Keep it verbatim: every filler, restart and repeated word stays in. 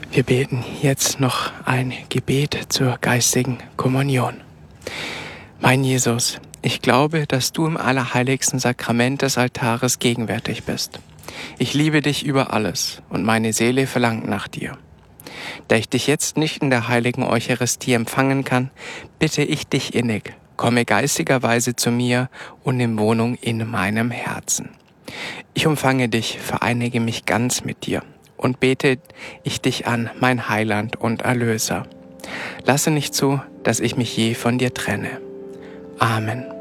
Wir beten jetzt noch ein Gebet zur geistigen Kommunion. Mein Jesus, ich glaube, dass du im allerheiligsten Sakrament des Altares gegenwärtig bist. Ich liebe dich über alles und meine Seele verlangt nach dir. Da ich dich jetzt nicht in der heiligen Eucharistie empfangen kann, bitte ich dich innig, komme geistigerweise zu mir und nimm Wohnung in meinem Herzen. Ich umfange dich, vereinige mich ganz mit dir und bete ich dich an, mein Heiland und Erlöser. Lasse nicht zu, dass ich mich je von dir trenne. Amen.